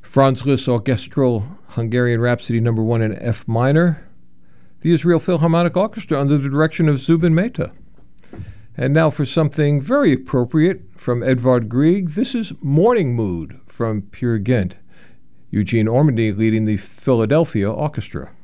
Franz Liszt Orchestral Hungarian Rhapsody No. 1 in F minor, the Israel Philharmonic Orchestra under the direction of Zubin Mehta. And now for something very appropriate from Edvard Grieg. This is Morning Mood from Peer Gynt. Eugene Ormandy leading the Philadelphia Orchestra.